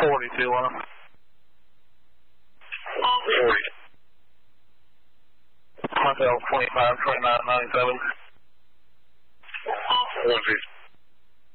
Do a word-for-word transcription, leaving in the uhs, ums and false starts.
forty-two on him. forty. Myself, twenty-five, twenty-nine, ninety-seven. one six